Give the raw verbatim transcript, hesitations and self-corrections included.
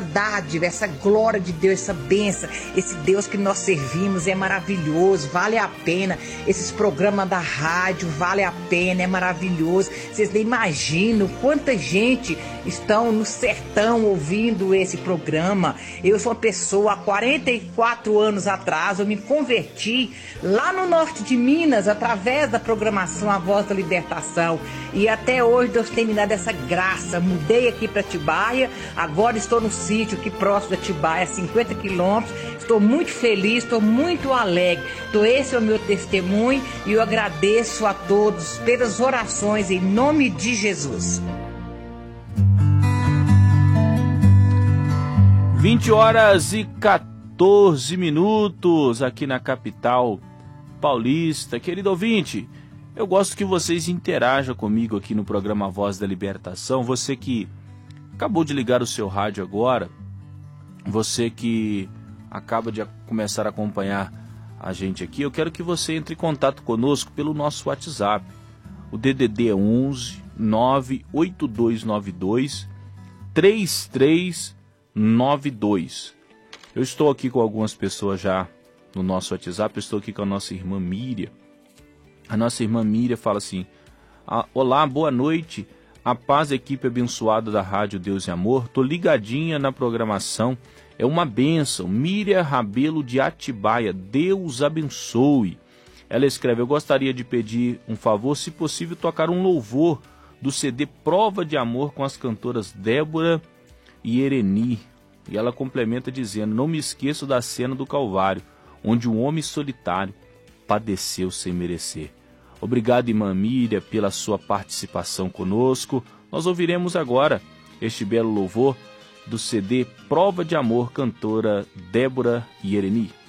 dádiva, essa glória de Deus, essa bênção. Esse Deus que nós servimos é maravilhoso, vale a pena. Esses programas da rádio, vale a pena, é maravilhoso. Vocês nem imaginam quanta gente estão no sertão ouvindo esse programa. Eu sou uma pessoa, há quarenta e quatro anos atrás, eu me converti lá no norte de Minas, através da programação A Voz da Libertação. E até hoje Deus tem me dado essa graça. Mudei aqui para Atibaia, agora estou no sítio aqui próximo de Atibaia, cinquenta quilômetros. Estou muito feliz, estou muito alegre. Então esse é o meu testemunho e eu agradeço a todos pelas orações em nome de Jesus. vinte horas e quatorze minutos aqui na capital paulista. Querido ouvinte, eu gosto que vocês interajam comigo aqui no programa Voz da Libertação. Você que acabou de ligar o seu rádio agora, você que acaba de começar a acompanhar a gente aqui, eu quero que você entre em contato conosco pelo nosso WhatsApp. O D D D é onze nove oito dois nove dois três três nove dois. Eu estou aqui com algumas pessoas já no nosso WhatsApp. Eu estou aqui com a nossa irmã Miriam. A nossa irmã Miriam fala assim: olá, boa noite, a paz, equipe abençoada da Rádio Deus e Amor, tô ligadinha na programação, é uma bênção. Miriam Rabelo de Atibaia, Deus abençoe. Ela escreve: eu gostaria de pedir um favor, se possível tocar um louvor do C D Prova de Amor com as cantoras Débora e Ereni. E ela complementa dizendo: não me esqueço da cena do Calvário, onde um homem solitário padeceu sem merecer. Obrigado, irmã Miriam, pela sua participação conosco. Nós ouviremos agora este belo louvor do C D Prova de Amor, cantora Débora e Ereni.